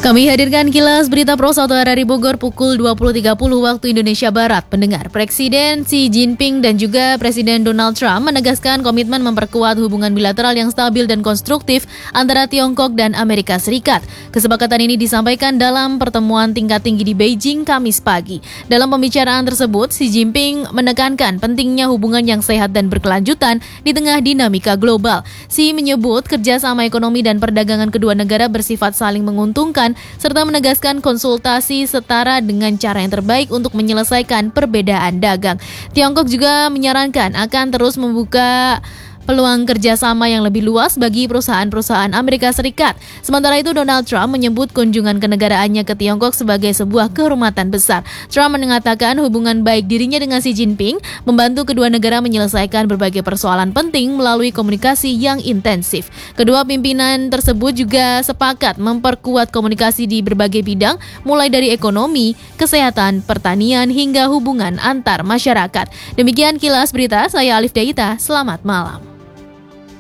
Kami hadirkan kilas berita Pro 1 RRI Bogor pukul 20.30 waktu Indonesia Barat. Pendengar, Presiden Xi Jinping dan juga Presiden Donald Trump menegaskan komitmen memperkuat hubungan bilateral yang stabil dan konstruktif antara Tiongkok dan Amerika Serikat. Kesepakatan ini disampaikan dalam pertemuan tingkat tinggi di Beijing Kamis pagi. Dalam pembicaraan tersebut, Xi Jinping menekankan pentingnya hubungan yang sehat dan berkelanjutan di tengah dinamika global. Xi menyebut kerjasama ekonomi dan perdagangan kedua negara bersifat saling menguntungkan, serta menegaskan konsultasi setara dengan cara yang terbaik untuk menyelesaikan perbedaan dagang. Tiongkok juga menyarankan akan terus membuka peluang kerjasama yang lebih luas bagi perusahaan-perusahaan Amerika Serikat. Sementara itu, Donald Trump menyebut kunjungan kenegaraannya ke Tiongkok sebagai sebuah kehormatan besar. Trump mengatakan hubungan baik dirinya dengan Xi Jinping membantu kedua negara menyelesaikan berbagai persoalan penting melalui komunikasi yang intensif. Kedua pimpinan tersebut juga sepakat memperkuat komunikasi di berbagai bidang, mulai dari ekonomi, kesehatan, pertanian, hingga hubungan antar masyarakat. Demikian kilas berita, saya Alif Daita, selamat malam.